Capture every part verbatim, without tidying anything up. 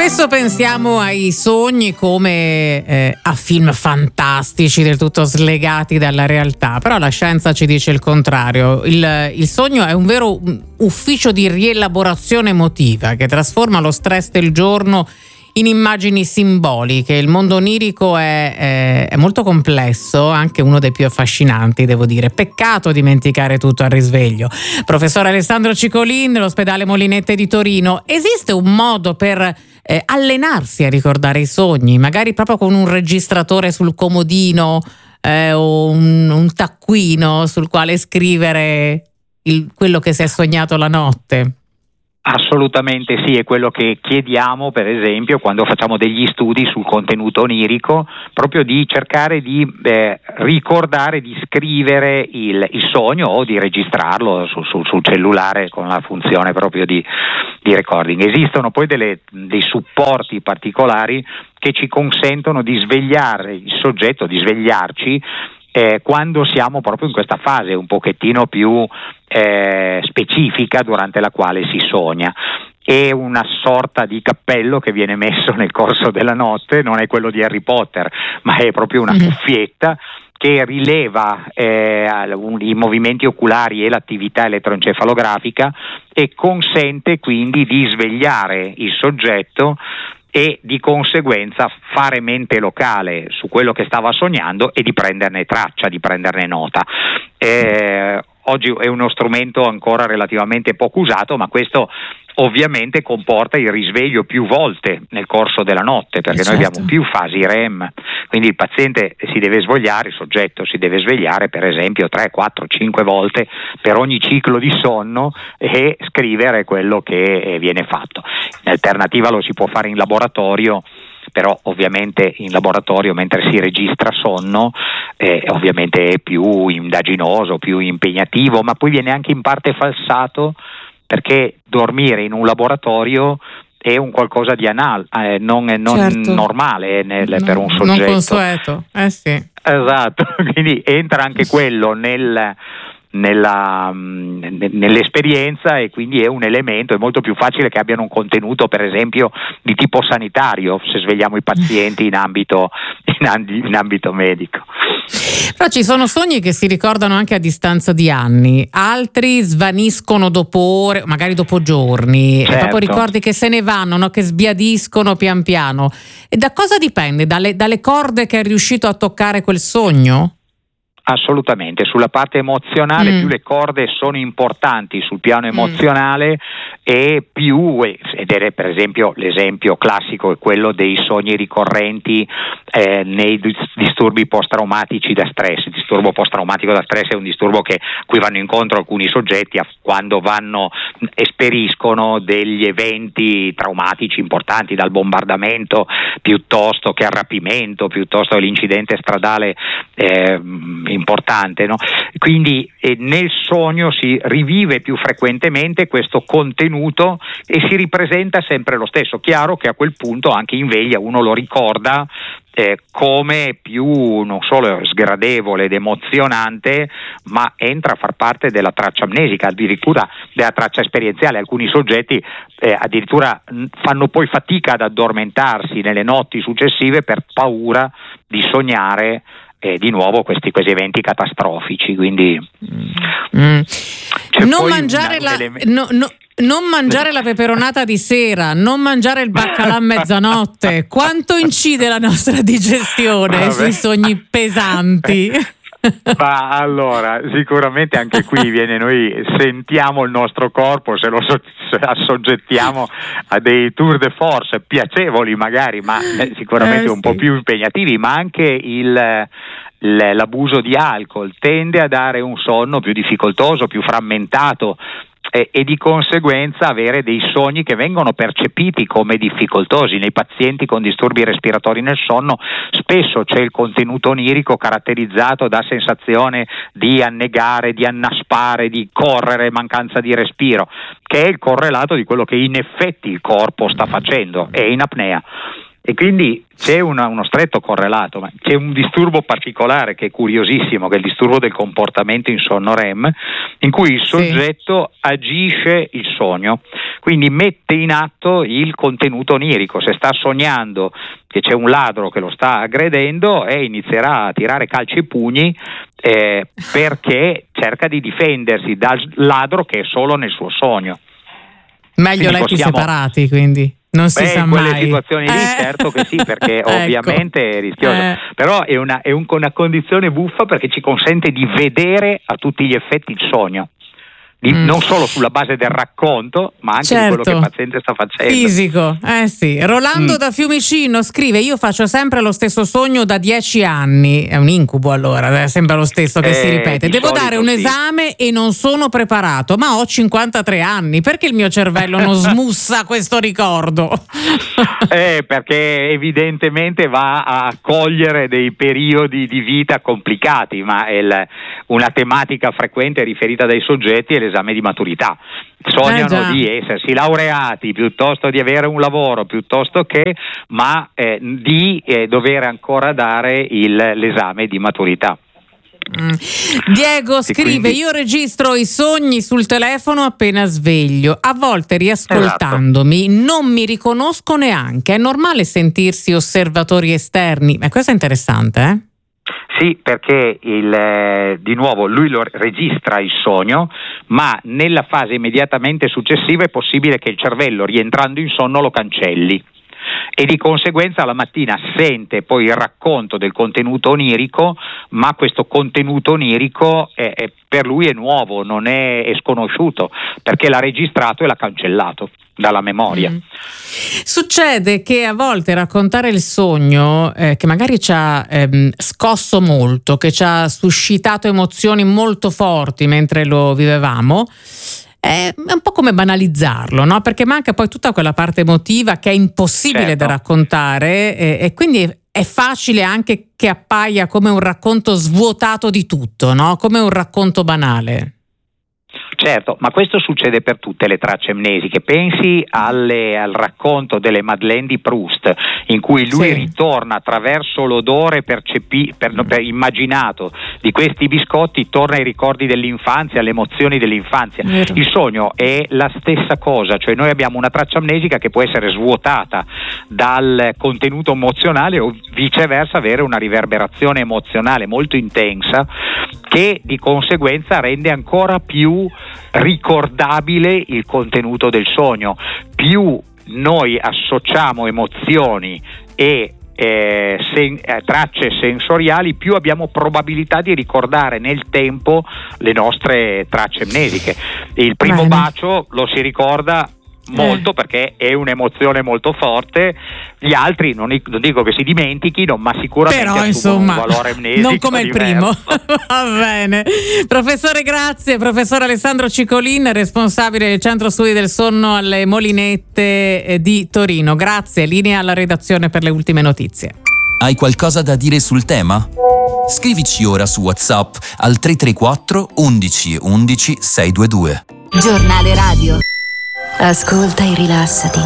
Spesso pensiamo ai sogni come eh, a film fantastici del tutto slegati dalla realtà, però la scienza ci dice il contrario. Il, il sogno è un vero ufficio di rielaborazione emotiva che trasforma lo stress del giorno in immagini simboliche. Il mondo onirico è, è, è molto complesso, anche uno dei più affascinanti, devo dire. Peccato dimenticare tutto al risveglio. Professor Alessandro Cicolin, dell'ospedale Molinette di Torino, esiste un modo per eh, allenarsi a ricordare i sogni, magari proprio con un registratore sul comodino eh, o un, un taccuino sul quale scrivere il, quello che si è sognato la notte? Assolutamente sì, è quello che chiediamo per esempio quando facciamo degli studi sul contenuto onirico, proprio di cercare di eh, ricordare, di scrivere il, il sogno o di registrarlo su, su, sul cellulare con la funzione proprio di, di recording. Esistono poi delle, dei supporti particolari che ci consentono di svegliare il soggetto, di svegliarci Eh, quando siamo proprio in questa fase un pochettino più eh, specifica durante la quale si sogna. È una sorta di cappello che viene messo nel corso della notte, non è quello di Harry Potter, ma è proprio una cuffietta che rileva eh, i movimenti oculari e l'attività elettroencefalografica e consente quindi di svegliare il soggetto e di conseguenza fare mente locale su quello che stava sognando e di prenderne traccia, di prenderne nota. Eh, oggi è uno strumento ancora relativamente poco usato, ma questo ovviamente comporta il risveglio più volte nel corso della notte, perché certo. Noi abbiamo più fasi R E M, quindi il paziente si deve svegliare, il soggetto si deve svegliare per esempio tre, quattro, cinque volte per ogni ciclo di sonno e scrivere quello che viene fatto. In alternativa lo si può fare in laboratorio, però ovviamente in laboratorio mentre si registra sonno eh, ovviamente è più indaginoso, più impegnativo, ma poi viene anche in parte falsato, perché dormire in un laboratorio è un qualcosa di anal, eh, non, non certo. normale nel, no, per un soggetto. Non consueto, eh sì. Esatto, quindi entra anche quello nel, nella, nell'esperienza e quindi è un elemento, è molto più facile che abbiano un contenuto per esempio di tipo sanitario se svegliamo i pazienti in ambito, in, in ambito medico. Però ci sono sogni che si ricordano anche a distanza di anni, altri svaniscono dopo ore, magari dopo giorni, certo. E proprio ricordi che se ne vanno, no? Che sbiadiscono pian piano. E da cosa dipende? Dalle, dalle corde che è riuscito a toccare quel sogno? Assolutamente, sulla parte emozionale mm. più le corde sono importanti sul piano emozionale mm. e più, ed è per esempio l'esempio classico è quello dei sogni ricorrenti eh, nei disturbi post-traumatici da stress. Il disturbo post-traumatico da stress è un disturbo che, a cui vanno incontro alcuni soggetti quando vanno, esperiscono degli eventi traumatici importanti, dal bombardamento piuttosto che al rapimento, piuttosto che all'incidente stradale eh, importante, no? Quindi eh, nel sogno si rivive più frequentemente questo contenuto e si ripresenta sempre lo stesso. Chiaro che a quel punto anche in veglia uno lo ricorda eh, come più non solo sgradevole ed emozionante, ma entra a far parte della traccia amnesica, addirittura della traccia esperienziale. Alcuni soggetti eh, addirittura fanno poi fatica ad addormentarsi nelle notti successive per paura di sognare Eh, di nuovo questi, questi eventi catastrofici, quindi mm. non mangiare la no, no, non mangiare la peperonata di sera, non mangiare il baccalà a mezzanotte. Quanto incide la nostra digestione Vabbè. sui sogni pesanti? Ma allora sicuramente anche qui viene, noi sentiamo il nostro corpo, se lo so, se assoggettiamo a dei tour de force piacevoli magari, ma eh, sicuramente eh, sì. un po' più impegnativi, ma anche il l'abuso di alcol tende a dare un sonno più difficoltoso, più frammentato e, e di conseguenza avere dei sogni che vengono percepiti come difficoltosi. Nei pazienti con disturbi respiratori nel sonno spesso c'è il contenuto onirico caratterizzato da sensazione di annegare, di annaspare, di correre, mancanza di respiro, che è il correlato di quello che in effetti il corpo sta facendo, è in apnea. E quindi c'è una, uno stretto correlato, ma c'è un disturbo particolare che è curiosissimo, che è il disturbo del comportamento in sonno R E M, in cui il soggetto sì. agisce il sogno, quindi mette in atto il contenuto onirico. Se sta sognando che c'è un ladro che lo sta aggredendo, e inizierà a tirare calci e pugni eh, perché cerca di difendersi dal ladro che è solo nel suo sogno. Meglio letti possiamo... separati, quindi non si Beh, sa in quelle mai. situazioni lì eh. certo che sì, perché ecco. ovviamente è rischioso, eh. però è, una, è un, una condizione buffa, perché ci consente di vedere a tutti gli effetti il sogno. Di, mm. non solo sulla base del racconto, ma anche certo. di quello che il paziente sta facendo. Fisico, eh sì. Rolando mm. da Fiumicino scrive: io faccio sempre lo stesso sogno da dieci anni. È un incubo, allora, è sempre lo stesso che eh, si ripete. Devo dare un sì. esame e non sono preparato, ma ho cinquantatré anni. Perché il mio cervello non smussa questo ricordo? eh, perché evidentemente va a cogliere dei periodi di vita complicati, ma è il, una tematica frequente riferita dai soggetti è l'esame di maturità. Sognano eh di essersi laureati piuttosto di avere un lavoro, piuttosto che, ma eh, di eh, dover ancora dare il, l'esame di maturità. Mm. Diego scrive: quindi... io registro i sogni sul telefono appena sveglio, a volte riascoltandomi esatto. non mi riconosco neanche. È normale sentirsi osservatori esterni? Ma questo è interessante, eh? Sì, perché il, eh, di nuovo lui lo registra il sogno, ma nella fase immediatamente successiva è possibile che il cervello, rientrando in sonno, lo cancelli, e di conseguenza la mattina sente poi il racconto del contenuto onirico, ma questo contenuto onirico è, è, per lui è nuovo, non è, è sconosciuto, perché l'ha registrato e l'ha cancellato dalla memoria. Mm. Succede che a volte raccontare il sogno eh, che magari ci ha ehm, scosso molto, che ci ha suscitato emozioni molto forti mentre lo vivevamo, è un po' come banalizzarlo, no? Perché manca poi tutta quella parte emotiva che è impossibile certo. da raccontare, e, e quindi è facile anche che appaia come un racconto svuotato di tutto, no? Come un racconto banale. Certo, ma questo succede per tutte le tracce amnesiche. Pensi alle, al racconto delle Madeleine di Proust, in cui lui sì. ritorna attraverso l'odore percepi, per, per, immaginato di questi biscotti, torna ai ricordi dell'infanzia, alle emozioni dell'infanzia. Vero. Il sogno è la stessa cosa, cioè noi abbiamo una traccia amnesica che può essere svuotata dal contenuto emozionale o viceversa avere una riverberazione emozionale molto intensa, che di conseguenza rende ancora più ricordabile il contenuto del sogno. Più noi associamo emozioni e eh, sen- eh, tracce sensoriali, più abbiamo probabilità di ricordare nel tempo le nostre tracce amnesiche. Il primo Bene. bacio lo si ricorda molto eh. perché è un'emozione molto forte. Gli altri non, non dico che si dimentichino, ma sicuramente però assumono insomma un valore amnesico non come il diverso. primo. Va bene, professore, grazie. Professor Alessandro Cicolin, responsabile del Centro Studi del Sonno alle Molinette di Torino. Grazie. Linea alla redazione per le ultime notizie. Hai qualcosa da dire sul tema? Scrivici ora su WhatsApp al tre tre quattro undici undici seicentoventidue. Giornale radio. Ascolta e rilassati.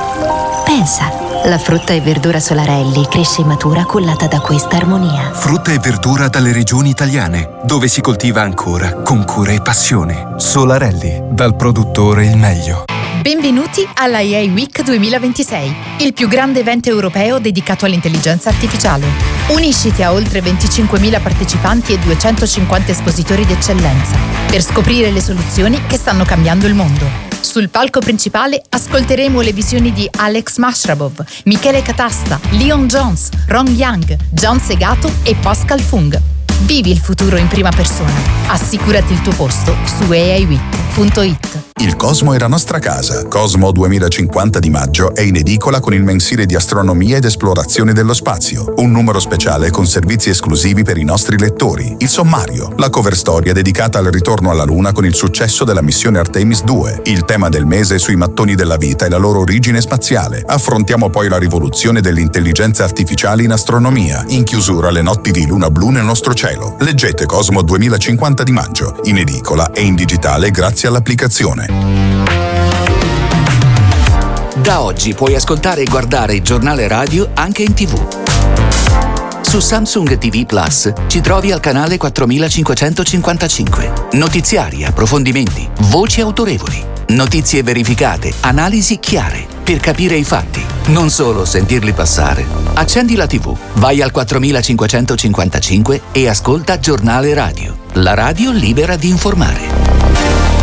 Pensa, la frutta e verdura Solarelli cresce e matura cullata da questa armonia. Frutta e verdura dalle regioni italiane, dove si coltiva ancora con cura e passione. Solarelli, dal produttore il meglio. Benvenuti alla A I Week duemilaventisei, il più grande evento europeo dedicato all'intelligenza artificiale. Unisciti a oltre venticinquemila partecipanti e duecentocinquanta espositori d'eccellenza per scoprire le soluzioni che stanno cambiando il mondo. Sul palco principale ascolteremo le visioni di Alex Mashrabov, Michele Catasta, Leon Jones, Ron Young, John Segato e Pascal Fung. Vivi il futuro in prima persona. Assicurati il tuo posto su a i week punto it. Il Cosmo è la nostra casa. Cosmo duemilacinquanta di maggio è in edicola con il mensile di astronomia ed esplorazione dello spazio. Un numero speciale con servizi esclusivi per i nostri lettori. Il sommario, la cover storia dedicata al ritorno alla Luna con il successo della missione Artemis due. Il tema del mese sui mattoni della vita e la loro origine spaziale. Affrontiamo poi la rivoluzione dell'intelligenza artificiale in astronomia. In chiusura le notti di luna blu nel nostro cielo. Leggete Cosmo duemilacinquanta di maggio, in edicola e in digitale grazie all'applicazione. Da oggi puoi ascoltare e guardare il giornale radio anche in tivù. Su Samsung T V Plus ci trovi al canale quattromilacinquecentocinquantacinque. Notiziari, approfondimenti, voci autorevoli, notizie verificate, analisi chiare, per capire i fatti, non solo sentirli passare. Accendi la tivù, vai al quattromilacinquecentocinquantacinque e ascolta Giornale Radio, la radio libera di informare.